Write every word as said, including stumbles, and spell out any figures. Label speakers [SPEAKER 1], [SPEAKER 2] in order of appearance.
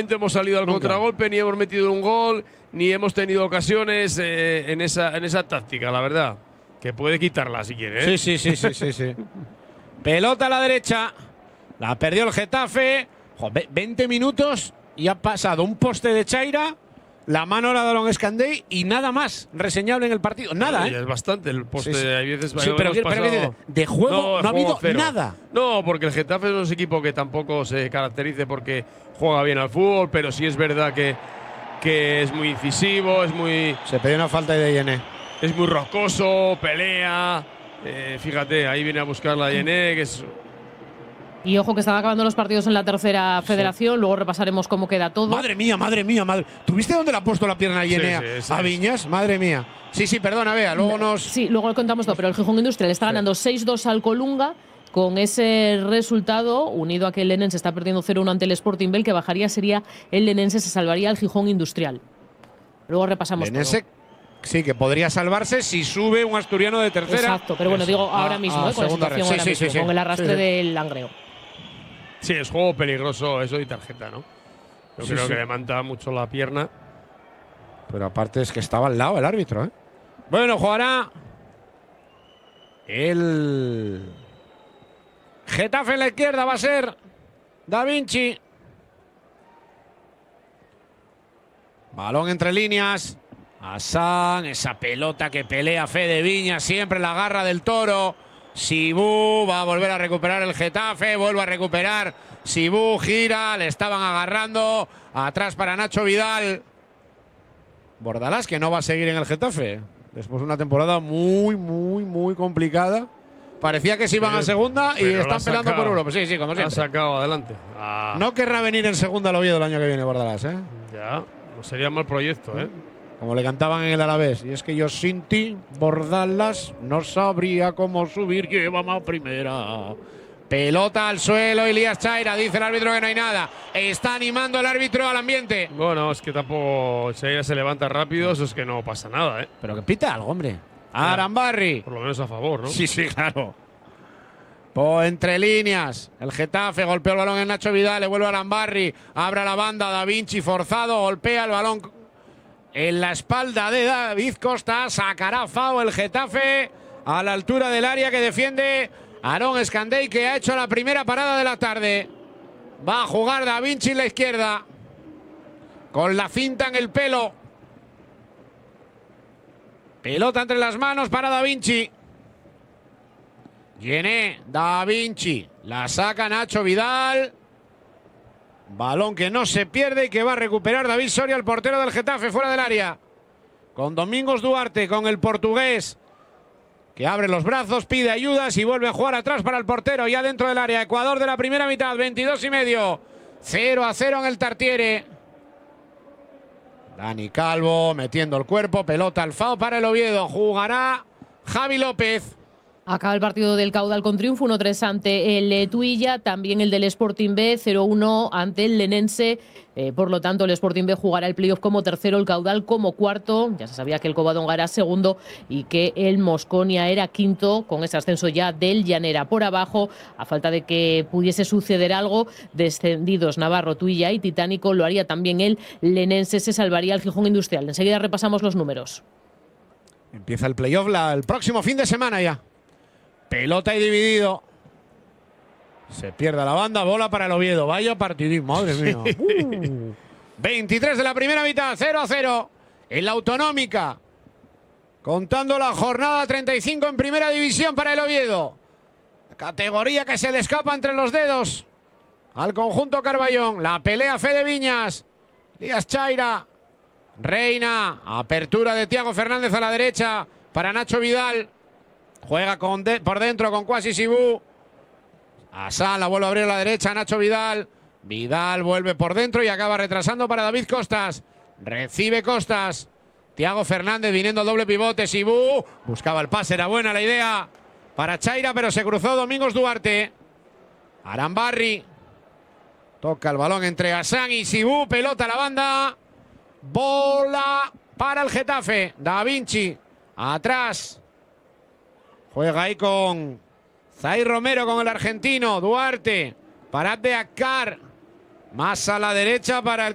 [SPEAKER 1] momento hemos salido al
[SPEAKER 2] Nunca.
[SPEAKER 1] contragolpe, ni hemos metido un gol, ni hemos tenido ocasiones eh, en, esa, en esa táctica, la verdad. Que puede quitarla si quiere. ¿eh?
[SPEAKER 2] Sí, sí, sí, sí, sí, sí. Pelota a la derecha. La perdió el Getafe. Joder, veinte minutos y ha pasado un poste de Chaira, la mano la de Alon Escandey y nada más reseñable en el partido. Nada,
[SPEAKER 1] Ya
[SPEAKER 2] ¿eh?
[SPEAKER 1] es bastante el poste.
[SPEAKER 2] Sí, sí.
[SPEAKER 1] Hay veces
[SPEAKER 2] Sí, pero,
[SPEAKER 1] hemos
[SPEAKER 2] pero,
[SPEAKER 1] pasado-
[SPEAKER 2] de juego no, ha habido
[SPEAKER 1] cero.
[SPEAKER 2] nada.
[SPEAKER 1] No, porque el Getafe no es un equipo que tampoco se caracterice porque juega bien al fútbol, pero sí es verdad que, que es muy incisivo, es muy,
[SPEAKER 2] Se pidió una falta de Yené.
[SPEAKER 1] es muy roscoso, pelea. Eh, fíjate, ahí viene a buscar la Yené, que es.
[SPEAKER 3] Y ojo que están acabando los partidos en la tercera federación, luego repasaremos cómo queda todo.
[SPEAKER 2] Madre mía, madre mía, madre. ¿Tuviste dónde le ha puesto la pierna a Yené
[SPEAKER 1] Sí, sí, sí,
[SPEAKER 2] a
[SPEAKER 1] sí.
[SPEAKER 2] Viñas? Madre mía. Sí, sí, perdona, vea, luego nos.
[SPEAKER 3] Sí, luego le contamos todo, pero el Gijón Industrial está ganando seis dos al Colunga. Con ese resultado, unido a que el Lenense está perdiendo cero uno ante el Sporting B, el que bajaría sería el Lenense, se salvaría el Gijón Industrial. Luego repasamos
[SPEAKER 2] Lenense,
[SPEAKER 3] todo.
[SPEAKER 2] sí, que podría salvarse si sube un asturiano de tercera.
[SPEAKER 3] Exacto, pero bueno, digo ahora
[SPEAKER 2] Ah,
[SPEAKER 3] mismo,
[SPEAKER 2] ah,
[SPEAKER 3] eh, con la
[SPEAKER 2] segunda
[SPEAKER 3] situación
[SPEAKER 2] red.
[SPEAKER 3] ahora
[SPEAKER 2] Sí, sí,
[SPEAKER 3] mismo,
[SPEAKER 2] sí, sí.
[SPEAKER 3] con el arrastre
[SPEAKER 2] Sí, sí.
[SPEAKER 3] del Langreo.
[SPEAKER 1] Sí, es juego peligroso, eso y tarjeta, ¿no? Yo
[SPEAKER 2] Sí,
[SPEAKER 1] creo
[SPEAKER 2] sí.
[SPEAKER 1] que levanta mucho la pierna.
[SPEAKER 2] Pero aparte es que estaba al lado el árbitro, ¿eh? Bueno, jugará el Getafe en la izquierda, va a ser Da Vinci. Balón entre líneas. Hassan, esa pelota que pelea Fede Viñas, siempre la garra del Toro. Sibú va a volver a recuperar el Getafe, vuelve a recuperar. Sibú gira, le estaban agarrando. Atrás para Nacho Vidal. Bordalás, que no va a seguir en el Getafe. Después de una temporada muy, muy, muy complicada. Parecía que se iban a segunda y
[SPEAKER 1] Pero la
[SPEAKER 2] están
[SPEAKER 1] ha
[SPEAKER 2] peleando
[SPEAKER 1] sacado.
[SPEAKER 2] por Europa. Sí, sí, como
[SPEAKER 1] La ha
[SPEAKER 2] siempre.
[SPEAKER 1] sacado adelante. Ah,
[SPEAKER 2] No querrá venir en segunda al Oviedo el año que viene, Bordalás, ¿eh?
[SPEAKER 1] Ya, no sería mal proyecto, ¿eh?
[SPEAKER 2] Como le cantaban en el Alavés. Y es que yo sin ti, Bordalás, no sabría cómo subir. Llévame a primera. Pelota al suelo, Elías Chaira. Dice el árbitro que no hay nada. Está animando el árbitro al ambiente.
[SPEAKER 1] Bueno, es que tampoco. Si ella se levanta rápido, eso es que no pasa nada, ¿eh?
[SPEAKER 2] Pero que pita algo, hombre. Arambarri.
[SPEAKER 1] Por lo menos a favor, ¿no?
[SPEAKER 2] Sí, sí, claro. Po entre líneas. El Getafe golpeó el balón en Nacho Vidal. Le vuelve a Arambarri. Abre la banda. Da Vinci forzado. Golpea el balón en la espalda de David Costa. Sacará Fao el Getafe a la altura del área que defiende Alon Escandey, que ha hecho la primera parada de la tarde. Va a jugar Da Vinci en la izquierda. Con la cinta en el pelo. Pelota entre las manos para Da Vinci. Yené, Da Vinci. La saca Nacho Vidal. Balón que no se pierde y que va a recuperar David Soria, el portero del Getafe, fuera del área. Con Domingos Duarte, con el portugués, que abre los brazos, pide ayudas y vuelve a jugar atrás para el portero, ya dentro del área. Ecuador de la primera mitad, veintidós y medio. cero a cero en el Tartiere. Dani Calvo metiendo el cuerpo, pelota al Fao para el Oviedo. Jugará Javi López.
[SPEAKER 3] Acaba el partido del Caudal con triunfo, uno tres ante el Tuilla, también el del Sporting B, cero uno ante el Lenense. Eh, por lo tanto, el Sporting B jugará el playoff como tercero, el Caudal como cuarto. Ya se sabía que el Covadonga era segundo y que el Mosconia era quinto, con ese ascenso ya del Llanera por abajo. A falta de que pudiese suceder algo, descendidos Navarro, Tuilla y Titánico, lo haría también el Lenense, se salvaría el Gijón Industrial. Enseguida repasamos los números.
[SPEAKER 2] Empieza el playoff la- el próximo fin de semana ya. Pelota y dividido. Se pierde la banda, bola para el Oviedo. Vaya partidismo, madre mía. Uh. veintitrés de la primera mitad, cero a cero. En la autonómica. Contando la jornada treinta y cinco en primera división para el Oviedo. Categoría que se le escapa entre los dedos al conjunto Carballón. La pelea Fede Viñas. Díaz Chaira. Reina. Apertura de Thiago Fernández a la derecha para Nacho Vidal. Juega con de, por dentro con Kwasi Sibú. Hassan la vuelve a abrir a la derecha. Nacho Vidal. Vidal vuelve por dentro y acaba retrasando para David Costas. Recibe Costas. Thiago Fernández viniendo al doble pivote. Sibú buscaba el pase. Era buena la idea para Chaira, pero se cruzó Domingos Duarte. Arambarri. Toca el balón entre Hassan y Sibú. Pelota a la banda. Bola para el Getafe. Da Vinci. Atrás. Juega ahí con Zay Romero, con el argentino. Duarte. Para Abde Akkar. Más a la derecha para el